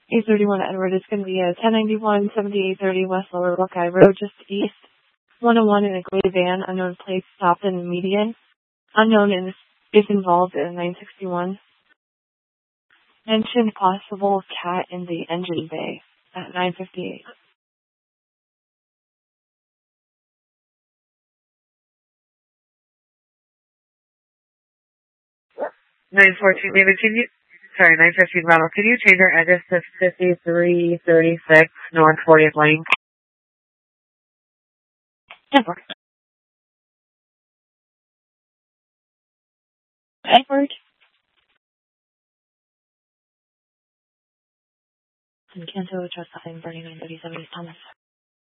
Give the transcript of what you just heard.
831 Edward is going to be a 1091 7830 West Lower Buckeye Road, just east. 101 in a gray van, unknown plate, stopped in the median. Unknown is involved in 961. Mentioned possible cat in the engine bay at 958. 914, maybe can you, 915 Ronald, can you change our address to 5336 North 40th Lane? Edward? In Canto, Trust Line, Bernie 937 Thomas.